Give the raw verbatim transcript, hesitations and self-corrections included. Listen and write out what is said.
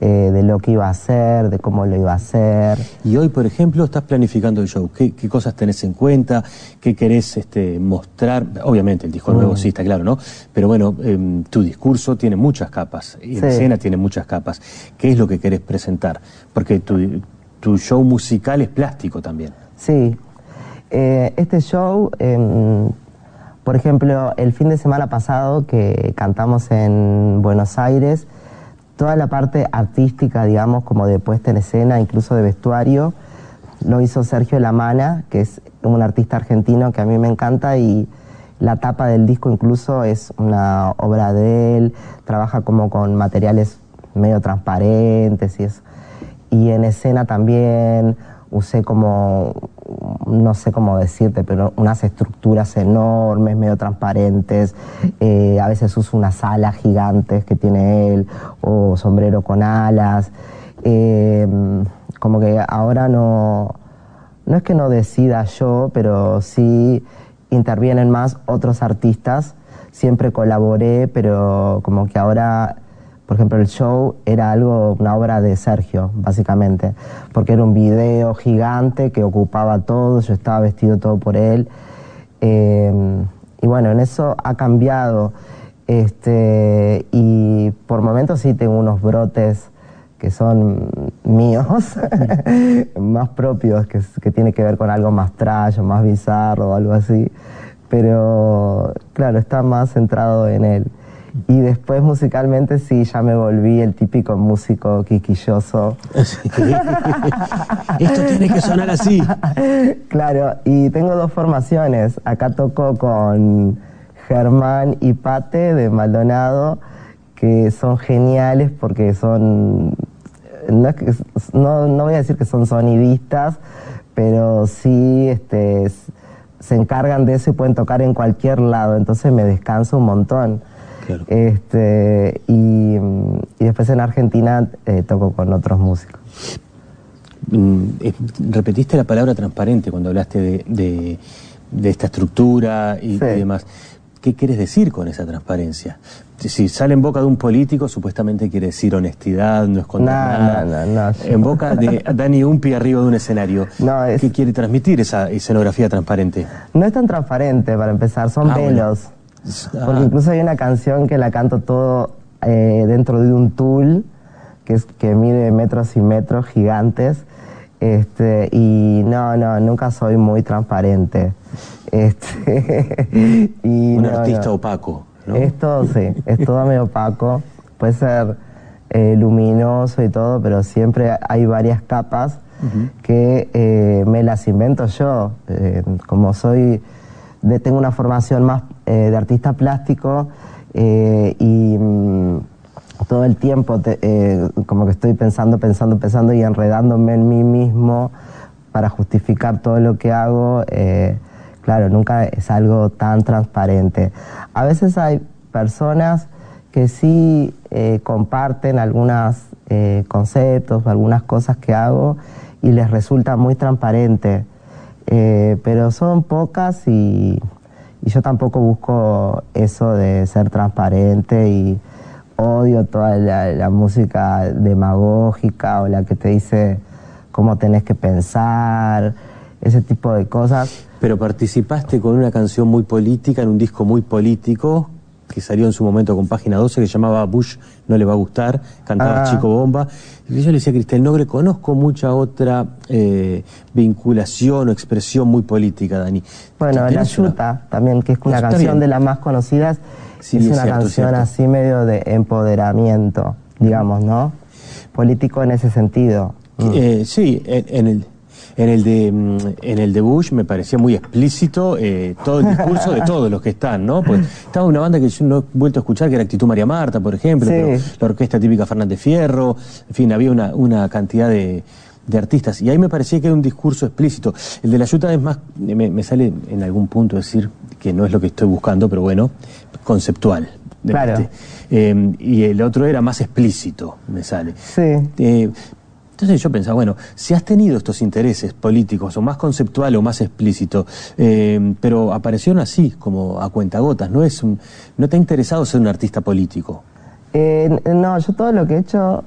eh, de lo que iba a hacer, de cómo lo iba a hacer. Y hoy, por ejemplo, estás planificando el show. ¿Qué, qué cosas tenés en cuenta? ¿Qué querés este, mostrar? Obviamente, el disco mm. nuevo sí está claro, ¿no? Pero bueno, eh, tu discurso tiene muchas capas, y sí. la escena tiene muchas capas. ¿Qué es lo que querés presentar? Porque tu, tu show musical es plástico también. Sí. Eh, este show, eh, por ejemplo, el fin de semana pasado que cantamos en Buenos Aires, toda la parte artística, digamos, como de puesta en escena, incluso de vestuario, lo hizo Sergio Lamana, que es un artista argentino que a mí me encanta, y la tapa del disco incluso es una obra de él, trabaja como con materiales medio transparentes y eso. Y en escena también usé como, no sé cómo decirte, pero unas estructuras enormes, medio transparentes. Eh, a veces uso unas alas gigantes que tiene él, o sombrero con alas. Eh, como que ahora no, no es que no decida yo, pero sí intervienen más otros artistas. Siempre colaboré, pero como que ahora... Por ejemplo, el show era algo, una obra de Sergio, básicamente, porque era un video gigante que ocupaba todo, yo estaba vestido todo por él. Eh, y bueno, en eso ha cambiado. Este, y por momentos sí tengo unos brotes que son míos, más propios, que, que tiene que ver con algo más trash o más bizarro o algo así. Pero claro, está más centrado en él. Y después musicalmente sí, ya me volví el típico músico quisquilloso. Sí. Esto tiene que sonar así. Claro, y tengo dos formaciones. Acá toco con Germán y Pate de Maldonado, que son geniales porque son... No, es que, no, no voy a decir que son sonidistas, pero sí este, se encargan de eso y pueden tocar en cualquier lado, entonces me descanso un montón. Claro. Este, y, y después en Argentina eh, toco con otros músicos. Mm, eh, repetiste la palabra transparente cuando hablaste de, de, de esta estructura y, sí. y demás. ¿Qué quieres decir con esa transparencia? Si sale en boca de un político, supuestamente quiere decir honestidad, no esconder no, nada. No, no, no. En boca de Dani Umpi arriba de un escenario, no, es... ¿qué quiere transmitir esa escenografía transparente? No es tan transparente, para empezar, son ah, velos. Bueno. Porque ah. incluso hay una canción que la canto todo eh, dentro de un tul que, es, que mide metros y metros gigantes. Este, y no, no, nunca soy muy transparente. Este, y un no, artista no. opaco, ¿no? Es todo, sí, es todo medio opaco. Puede ser eh, luminoso y todo, pero siempre hay varias capas uh-huh. que eh, me las invento yo. Eh, como soy, de, tengo una formación más eh, de artista plástico eh, y mm, todo el tiempo te, eh, como que estoy pensando, pensando, pensando y enredándome en mí mismo para justificar todo lo que hago. Eh, claro, nunca es algo tan transparente. A veces hay personas que sí eh, comparten algunos eh, conceptos, algunas cosas que hago y les resulta muy transparente, eh, pero son pocas y, y yo tampoco busco eso de ser transparente y odio toda la, la música demagógica o la que te dice cómo tenés que pensar, ese tipo de cosas. Pero participaste con una canción muy política, en un disco muy político, que salió en su momento con Página doce, que se llamaba Bush no le va a gustar, cantaba ah. Chico Bomba. Y yo le decía a Cristel Nogre, conozco mucha otra eh, vinculación o expresión muy política, Dani. Bueno, La Yuta una... también, que es una canción bien. de las más conocidas, sí, es, es una cierto, canción cierto. así medio de empoderamiento, digamos, ¿no? Político en ese sentido. Mm. Eh, sí, en, en el... En el de en el de Bush me parecía muy explícito eh, todo el discurso de todos los que están, ¿no? Pues estaba una banda que yo no he vuelto a escuchar, que era Actitud María Marta, por ejemplo, sí. pero la orquesta típica Fernández Fierro, en fin, había una, una cantidad de, de artistas. Y ahí me parecía que era un discurso explícito. El de La Yuta es más, me, me sale en algún punto decir que no es lo que estoy buscando, pero bueno, conceptual. Claro. Eh, y el otro era más explícito, me sale. Sí. Eh, Entonces yo pensaba, bueno, si has tenido estos intereses políticos, o más conceptual o más explícito, eh, pero aparecieron así, como a cuentagotas, ¿no es un, no te ha interesado ser un artista político? Eh, no, yo todo lo que he hecho